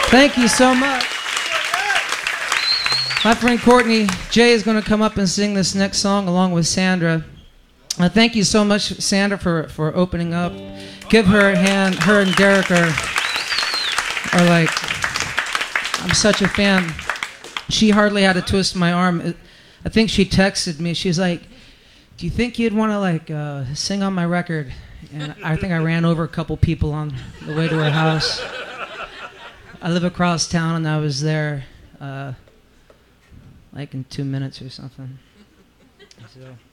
Thank you so much. My friend Courtney Jay is going to come up and sing this next song along with Sandra. Thank you so much, Sandra, for opening up. Give her a hand. Her and Derek are like, I'm such a fan. She hardly had to twist my arm. I think she texted me. She's like, do you think you'd want to sing on my record? And I think I ran over a couple people on the way to her house. I live across town, and I was there in 2 minutes or something. So.